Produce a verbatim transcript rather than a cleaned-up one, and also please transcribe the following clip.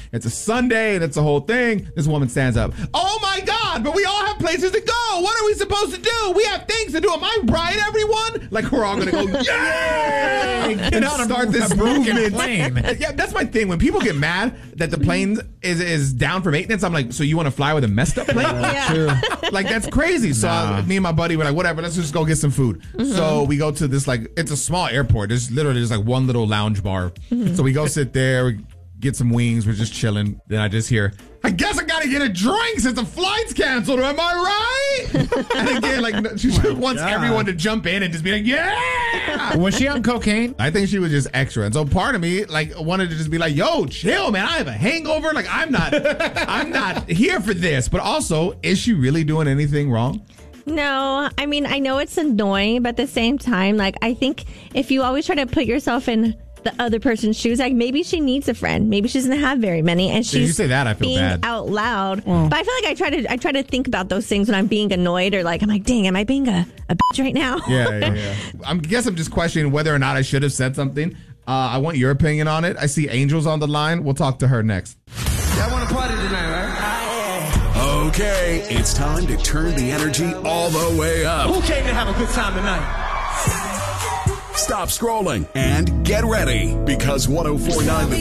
It's a Sunday and it's a whole thing. This woman stands up. Oh my God, but we all have places to go. What are we supposed to do? We have things to do. Am I right, everyone? Like, we're all going to go, yay! And start this movement. Plane. Yeah, that's my thing. When people get mad that the plane is, is down for maintenance, I'm like, so you want to fly with a messed up plane? Yeah. Like, that's crazy. So Nah. I, me and my buddy were like, whatever, let's just go get some food. Mm-hmm. So we go to this, like, it's a small airport. There's literally just like one little lounge bar. Mm-hmm. So we go sit there, we get some wings, we're just chilling. Then I just hear, I guess I gotta get a drink since the flight's canceled. Am I right? And again, like, she just wants God. everyone to jump in and just be like, yeah. Was she on cocaine? I think she was just extra. And so part of me, like, wanted to just be like, yo, chill, man. I have a hangover. Like, I'm not, I'm not here for this. But also, is she really doing anything wrong? No, I mean, I know it's annoying, but at the same time, like, I think if you always try to put yourself in the other person's shoes, like, maybe she needs a friend. Maybe she doesn't have very many, and she's you say that, I feel being bad. out loud. But I feel like I try to I try to think about those things when I'm being annoyed, or like, I'm like, dang, am I being a, a bitch right now? Yeah, yeah, yeah. I guess I'm just questioning whether or not I should have said something. Uh, I want your opinion on it. I see Angel's on the line. We'll talk to her next. Y'all want to party tonight, right? Okay, it's time to turn the energy all the way up. Who came to have a good time tonight? Stop scrolling and get ready, because one oh four point nine The